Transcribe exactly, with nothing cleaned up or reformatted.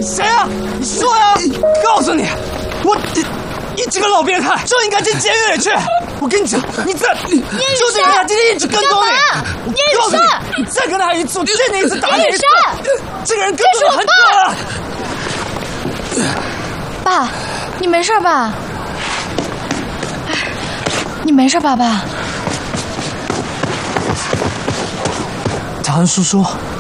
谁啊？你说呀！告诉你，我你你这个老变态就应该进监狱里去！我跟你讲，你再就这样，今天一直跟踪你。我告诉你，你再跟他一次，我见你一次打你一次。这个人跟踪你很久了。 爸，你没事吧？你没事吧，爸？ 长安叔叔，